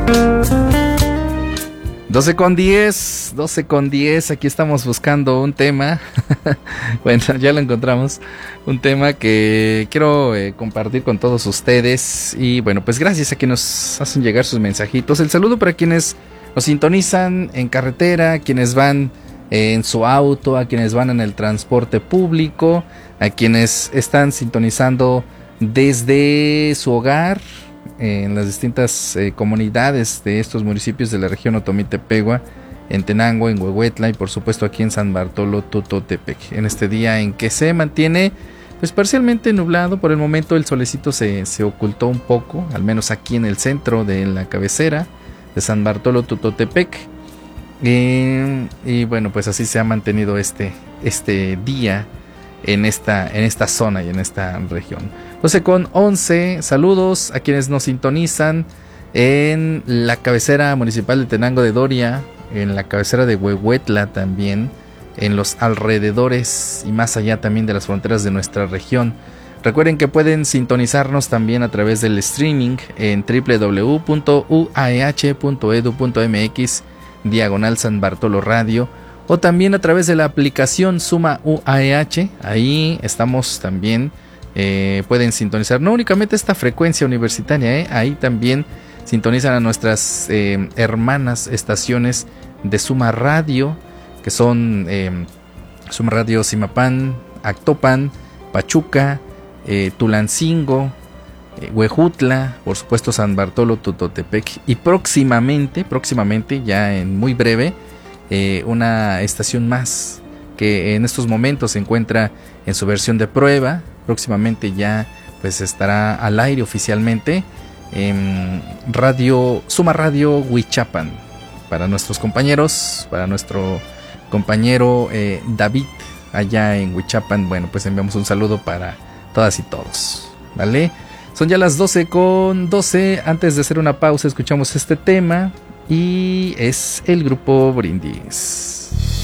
12:10, aquí estamos buscando un tema. Bueno, ya lo encontramos. Un tema que quiero compartir con todos ustedes. Y bueno, pues gracias a quienes nos hacen llegar sus mensajitos. El saludo para quienes nos sintonizan en carretera, quienes van en su auto, a quienes van en el transporte público, a quienes están sintonizando desde su hogar, en las distintas comunidades de estos municipios de la región Otomí-Tepegua, en Tenango, en Huehuetla y por supuesto aquí en San Bartolo Tototepec. En este día en que se mantiene pues parcialmente nublado, por el momento el solecito se ocultó un poco, al menos aquí en el centro de la cabecera de San Bartolo Tototepec. Y bueno, pues así se ha mantenido este día en esta zona y en esta región. 12:11, saludos a quienes nos sintonizan en la cabecera municipal de Tenango de Doria, en la cabecera de Huehuetla también, en los alrededores y más allá también de las fronteras de nuestra región. Recuerden que pueden sintonizarnos también a través del streaming en www.uaeh.edu.mx/San Bartolo Radio, o también a través de la aplicación Suma UAEH. Ahí estamos también. Pueden sintonizar no únicamente esta frecuencia universitaria, ahí también sintonizan a nuestras hermanas estaciones de Suma Radio, que son Suma Radio Zimapán, Actopan, Pachuca, Tulancingo, Huejutla, por supuesto San Bartolo Tototepec, y próximamente, ya en muy breve, una estación más que en estos momentos se encuentra en su versión de prueba. Próximamente ya pues estará al aire oficialmente en Suma Radio Huichapan. Para nuestros compañeros, para nuestro compañero David allá en Huichapan, bueno, pues enviamos un saludo para todas y todos, ¿vale? Son ya las 12:12. Antes de hacer una pausa escuchamos este tema y es el grupo Brindis.